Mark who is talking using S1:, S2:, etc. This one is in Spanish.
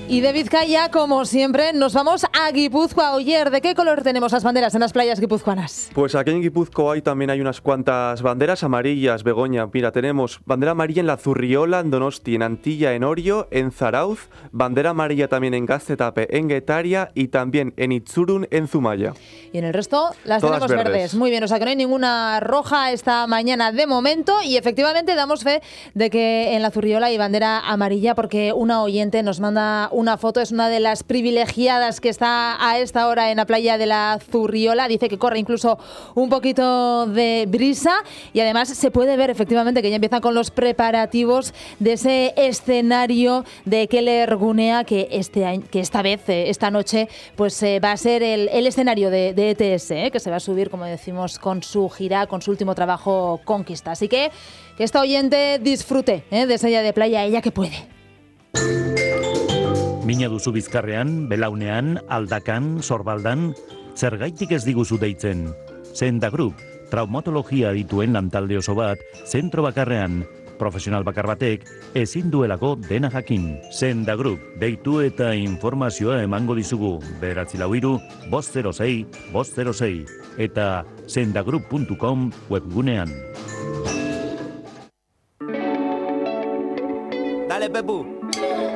S1: Y de Vizcaya, como siempre, nos vamos a Guipúzcoa. Oyer, ¿de qué color tenemos las banderas en las playas guipuzcoanas?
S2: Pues aquí en Guipúzcoa también hay unas cuantas banderas amarillas, Begoña. Mira, tenemos bandera amarilla en la Zurriola, en Donosti, en Antilla, en Orio, en Zarauz, bandera amarilla también en Gaztetape, en Guetaria y también en Itzurun, en Zumaya.
S1: Y en el resto las
S2: Todas
S1: tenemos verdes. Muy bien, o sea que no hay ninguna roja esta mañana de momento y efectivamente damos fe de que en la Zurriola hay bandera amarilla porque una oyente nos manda una foto, es una de las privilegiadas que está a esta hora en la playa de la Zurriola, dice que corre incluso un poquito de brisa y además se puede ver efectivamente que ya empiezan con los preparativos de ese escenario de Keller Gunea que esta vez, esta noche, pues va a ser el escenario de ETS, que se va a subir, como decimos, con su gira, con su último trabajo Conquista. Así que esta oyente disfrute de esa día de playa, ella que puede.
S3: Mina duzu bizkarrean, belaunean, aldakan, sorbaldan, zergaitik ez diguzu deitzen. Senda Group, traumatologia dituen lantalde oso bat, zentro bakarrean, profesional bakar batek, ezin duelako dena jakin. Senda Group, deitu eta informazioa emango dizugu, 943-506-506 eta sendagroup.com webgunean.
S4: Dale, Pepu.